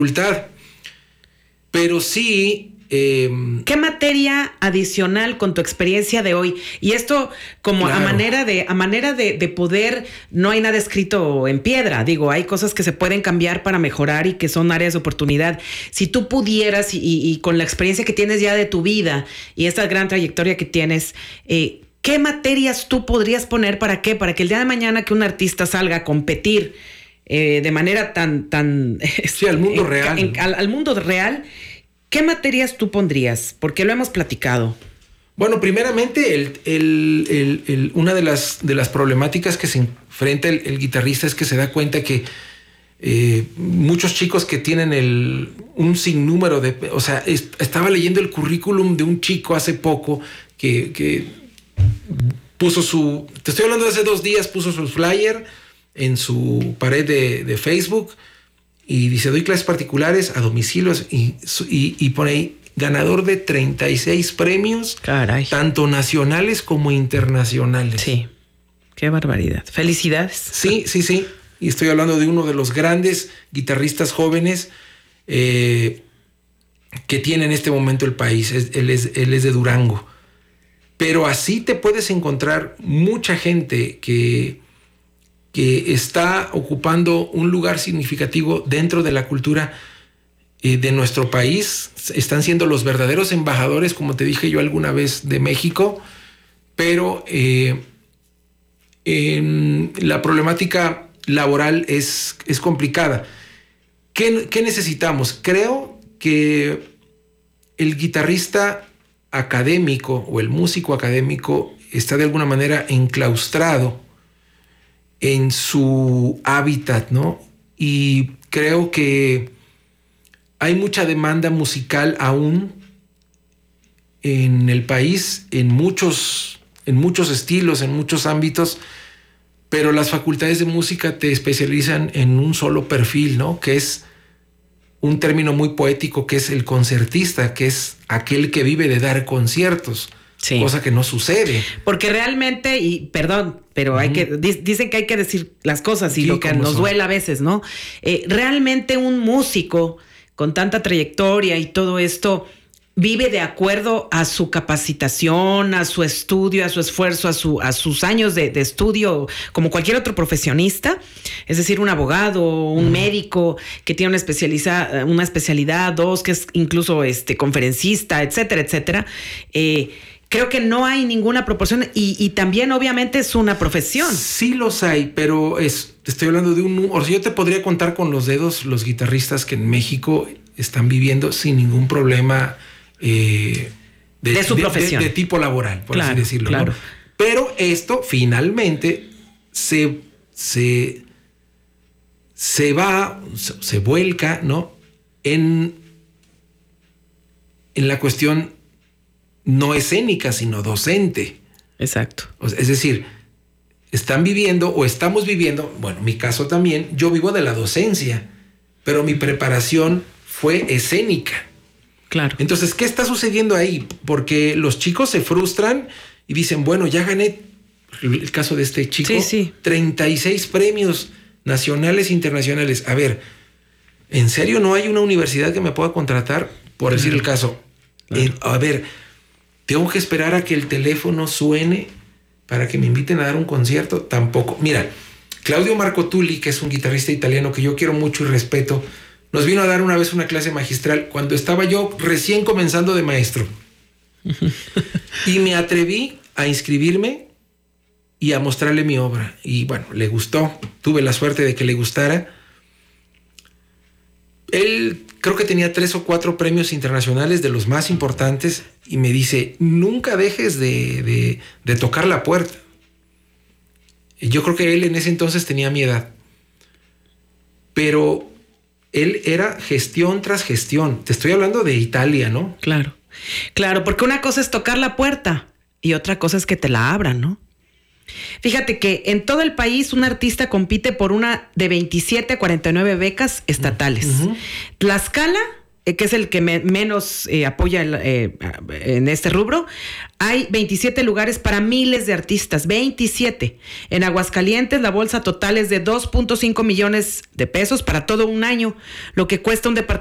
facultad. Pero sí... ¿Qué materia adicional con tu experiencia de hoy? Y esto como claro, a manera de poder, no hay nada escrito en piedra. Digo, hay cosas que se pueden cambiar para mejorar y que son áreas de oportunidad. Si tú pudieras y con la experiencia que tienes ya de tu vida y esta gran trayectoria que tienes, ¿qué materias tú podrías poner para qué? Para que el día de mañana que un artista salga a competir de manera tan sí, al mundo real. Al mundo real, ¿qué materias tú pondrías? Porque lo hemos platicado. Bueno, primeramente, una de las problemáticas que se enfrenta el guitarrista es que se da cuenta que muchos chicos que tienen un sinnúmero de... O sea, estaba leyendo el currículum de un chico hace poco que puso te estoy hablando de hace 2 días, puso su flyer en su pared de Facebook y dice, doy clases particulares a domicilios y pone ahí, ganador de 36 premios, caray, tanto nacionales como internacionales. Sí, qué barbaridad. Felicidades. Sí. Y estoy hablando de uno de los grandes guitarristas jóvenes que tiene en este momento el país. Él es de Durango. Pero así te puedes encontrar mucha gente que está ocupando un lugar significativo dentro de la cultura de nuestro país. Están siendo los verdaderos embajadores, como te dije yo alguna vez, de México, pero la problemática laboral es complicada. ¿Qué necesitamos? Creo que el guitarrista académico o el músico académico está de alguna manera enclaustrado en su hábitat, ¿no? Y creo que hay mucha demanda musical aún en el país, en muchos estilos, en muchos ámbitos, pero las facultades de música te especializan en un solo perfil, ¿no? Que es un término muy poético, que es el concertista, que es aquel que vive de dar conciertos. Sí. Cosa que no sucede. Porque realmente, y perdón, pero dicen que hay que decir las cosas y sí, lo que nos duele a veces, ¿no? Realmente un músico con tanta trayectoria y todo esto vive de acuerdo a su capacitación, a su estudio, a su esfuerzo, a sus años de estudio, como cualquier otro profesionista. Es decir, un abogado, un médico que tiene una especialidad, 2, que es incluso conferencista, etcétera, etcétera. Creo que no hay ninguna proporción y también obviamente es una profesión. Sí los hay, pero te estoy hablando de o sea, yo te podría contar con los dedos los guitarristas que en México están viviendo sin ningún problema de su profesión. De tipo laboral, por así decirlo. Claro. ¿No? Pero esto finalmente se vuelca, ¿no? En la cuestión no escénica, sino docente. Exacto. Es decir, están viviendo o estamos viviendo, bueno, mi caso también, yo vivo de la docencia, pero mi preparación fue escénica. Claro. Entonces, ¿qué está sucediendo ahí? Porque los chicos se frustran y dicen, bueno, ya gané, el caso de este chico, sí. 36 premios nacionales e internacionales. A ver, ¿en serio no hay una universidad que me pueda contratar? Por decir el caso. Claro. A ver, ¿tengo que esperar a que el teléfono suene para que me inviten a dar un concierto? Tampoco. Mira, Claudio Marcotulli, que es un guitarrista italiano que yo quiero mucho y respeto, nos vino a dar una vez una clase magistral cuando estaba yo recién comenzando de maestro. Y me atreví a inscribirme y a mostrarle mi obra. Y bueno, le gustó. Tuve la suerte de que le gustara. Él creo que tenía 3 o 4 premios internacionales de los más importantes y me dice, nunca dejes de tocar la puerta. Y yo creo que él en ese entonces tenía mi edad. Pero él era gestión tras gestión. Te estoy hablando de Italia, ¿no? Claro, porque una cosa es tocar la puerta y otra cosa es que te la abran, ¿no? Fíjate que en todo el país un artista compite por una de 27 a 49 becas estatales. Tlaxcala que es el que menos apoya en este rubro, hay 27 lugares para miles de artistas, 27. En Aguascalientes la bolsa total es de 2.5 millones de pesos para todo un año, lo que cuesta un departamento